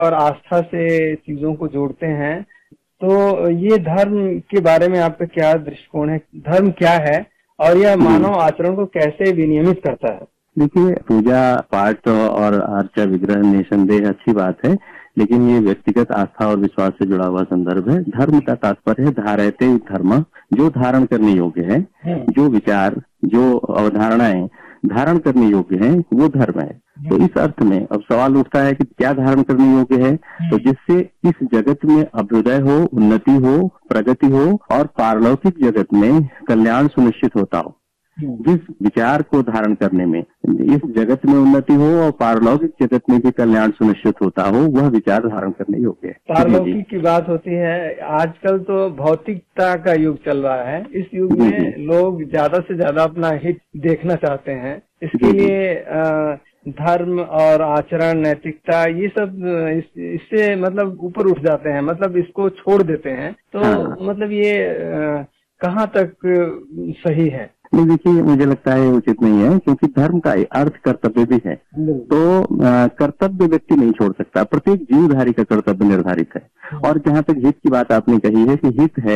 और आस्था से चीजों को जोड़ते हैं। तो ये धर्म के बारे में आपका क्या दृष्टिकोण है? धर्म क्या है और यह मानव आचरण को कैसे विनियमित करता है? देखिए, पूजा पाठ और अर्चा विग्रह निसंदेह अच्छी बात है, लेकिन ये व्यक्तिगत आस्था और विश्वास से जुड़ा हुआ संदर्भ है। धर्म का तात्पर्य है धारयते धर्म, जो धारण करने योग्य है, जो विचार, जो अवधारणाएं धारण करने योग्य है, वो धर्म है। तो इस अर्थ में अब सवाल उठता है कि क्या धारण करने योग्य है? तो जिससे इस जगत में अभ्युदय हो, उन्नति हो, प्रगति हो और पारलौकिक जगत में कल्याण सुनिश्चित होता हो। जिस विचार को धारण करने में इस जगत में उन्नति हो और पारलौकिक जगत में भी कल्याण सुनिश्चित होता हो, वह विचार धारण करने योग्य है। पारलौकिक की बात होती है। आजकल तो भौतिकता का युग चल रहा है। इस युग में लोग ज्यादा से ज्यादा अपना हित देखना चाहते हैं। इसके लिए धर्म और आचरण, नैतिकता, ये सब इससे मतलब ऊपर उठ जाते हैं, मतलब इसको छोड़ देते हैं। तो मतलब ये कहाँ तक सही है? नहीं, देखिए, मुझे लगता है उचित नहीं है, क्योंकि धर्म का अर्थ कर्तव्य भी है। तो कर्तव्य व्यक्ति नहीं छोड़ सकता। प्रत्येक जीवधारी का कर्तव्य निर्धारित है। और जहाँ तक हित की बात आपने कही है कि हित है,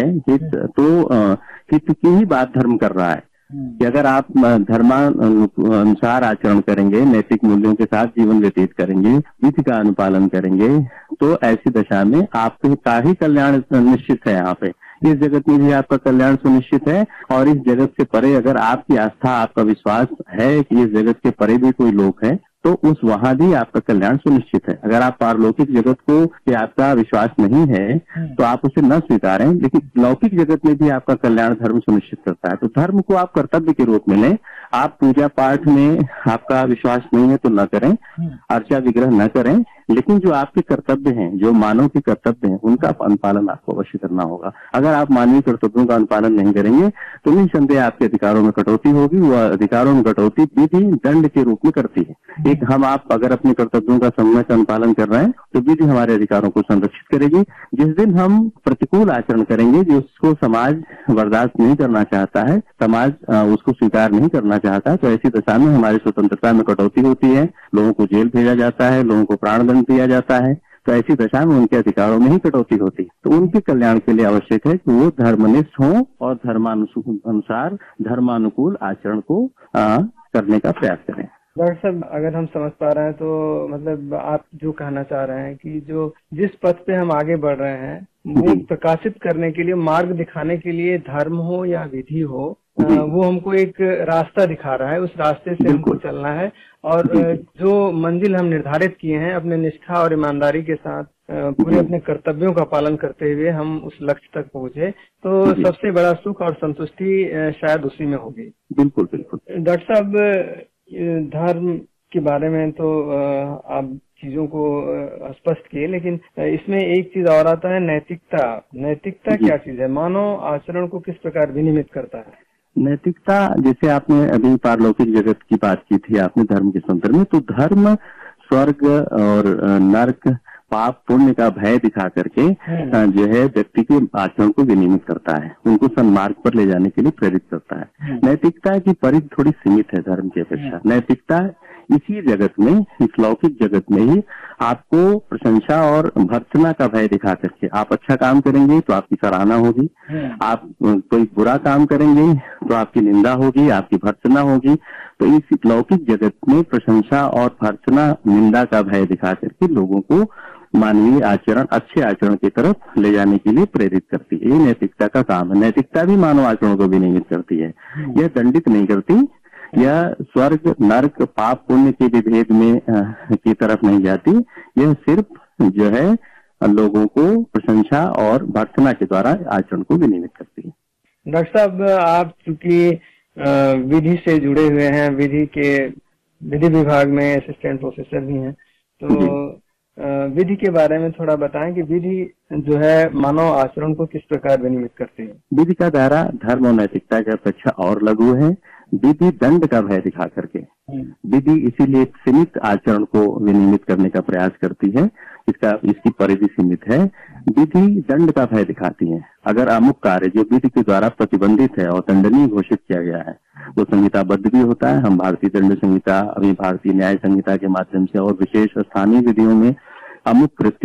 हित की ही बात धर्म कर रहा है कि अगर आप धर्मानुसार आचरण करेंगे, नैतिक मूल्यों के साथ जीवन व्यतीत करेंगे, विधि का अनुपालन करेंगे, तो ऐसी दशा में आपका ही कल्याण निश्चित है। यहाँ पे इस जगत में भी आपका कल्याण सुनिश्चित है, और इस जगत से परे अगर आपकी आस्था, आपका विश्वास है कि इस जगत के परे भी कोई लोक है, तो उस वहां भी आपका कल्याण सुनिश्चित है। अगर आप पारलौकिक जगत को कि आपका विश्वास नहीं है तो आप उसे न स्वीकारें, लेकिन लौकिक जगत में भी आपका कल्याण धर्म सुनिश्चित करता है। तो धर्म को आप कर्तव्य के रूप में लें। आप पूजा पाठ में आपका विश्वास नहीं है तो न करें, अर्चा विग्रह न करें, लेकिन जो आपके कर्तव्य हैं, जो मानव के कर्तव्य हैं, उनका अनुपालन आपको अवश्य करना होगा। अगर आप मानवीय कर्तव्यों का अनुपालन नहीं करेंगे तो निसंदेह आपके अधिकारों में कटौती होगी। वह अधिकारों में कटौती विधि दंड के रूप में करती है। आप अगर अपने कर्तव्यों का समय से अनुपालन कर रहे हैं तो विधि हमारे अधिकारों को संरक्षित करेगी। जिस दिन हम प्रतिकूल आचरण करेंगे, जिसको समाज बर्दाश्त नहीं करना चाहता है, समाज उसको स्वीकार नहीं करना चाहता, तो ऐसी दशा में हमारी स्वतंत्रता में कटौती होती है। लोगों को जेल भेजा जाता है, लोगों को प्राण दंड दिया जाता है। तो ऐसी दशा में उनके अधिकारों में ही कटौती होती है। तो उनके कल्याण के लिए आवश्यक है कि वो धर्मनिष्ठ हों और धर्मानुसार धर्मानुकूल आचरण को करने का प्रयास करें। डॉक्टर साहब, अगर हम समझ पा रहे हैं तो मतलब आप जो कहना चाह रहे हैं कि जो जिस पथ पे हम आगे बढ़ रहे हैं, वो प्रकाशित करने के लिए, मार्ग दिखाने के लिए धर्म हो या विधि हो, वो हमको एक रास्ता दिखा रहा है। उस रास्ते से हमको चलना है और जो मंजिल हम निर्धारित किए हैं, अपने निष्ठा और ईमानदारी के साथ पूरे अपने कर्तव्यों का पालन करते हुए हम उस लक्ष्य तक पहुंचे, तो सबसे बड़ा सुख और संतुष्टि शायद उसी में होगी। बिल्कुल बिल्कुल। डॉक्टर साहब, धर्म के बारे में तो आप चीजों को स्पष्ट किए, लेकिन इसमें एक चीज और आता है, नैतिकता। नैतिकता क्या चीज है? मानव आचरण को किस प्रकार विनियमित करता है? नैतिकता, जैसे आपने अभी पारलौकिक जगत की बात की थी आपने धर्म के संदर्भ में, तो धर्म स्वर्ग और नर्क, पाप पुण्य का भय दिखा करके जो है व्यक्ति के आचरण को विनियमित करता है, उनको सन्मार्ग पर ले जाने के लिए प्रेरित करता है। नैतिकता की परिधि थोड़ी सीमित है धर्म की अपेक्षा। नैतिकता इसी जगत में, इस लौकिक जगत में ही आपको प्रशंसा और भर्त्सना का भय दिखा करके, आप अच्छा काम करेंगे तो आपकी सराहना होगी, आप कोई बुरा काम करेंगे तो आपकी निंदा होगी, आपकी भर्त्सना होगी। तो इस लौकिक जगत में प्रशंसा और भर्त्सना, निंदा का भय दिखा करके लोगों को मानवीय आचरण, अच्छे आचरण की तरफ ले जाने के लिए प्रेरित करती है। ये नैतिकता का काम है। नैतिकता भी मानव आचरणों को विनियमित करती है। यह दंडित नहीं करती, यह स्वर्ग नर्क पाप पुण्य के विभेद में की तरफ नहीं जाती। यह सिर्फ जो है लोगों को प्रशंसा और भर्त्सना के द्वारा आचरण को विनियमित करती है। डॉक्टर साहब, आप चूंकि विधि से जुड़े हुए हैं, विधि विभाग में असिस्टेंट प्रोफेसर भी हैं, तो विधि के बारे में थोड़ा बताएं कि विधि जो है मानव आचरण को किस प्रकार विनियमित करती है? विधि का दायरा धर्म और नैतिकता की अपेक्षा और लघु है। विधि दंड का भय दिखा करके, विधि इसीलिए सीमित आचरण को विनियमित करने का प्रयास करती है। इसकी परिधि सीमित है। विधि दंड का भय दिखाती है। अगर अमुक कार्य जो विधि के द्वारा प्रतिबंधित है और दंडनीय घोषित किया गया है, वो संहिताबद्ध भी होता है। हम भारतीय दंड संहिता, अभी भारतीय न्याय संहिता के माध्यम से और विशेष स्थानीय विधियों में अमुक कृत्य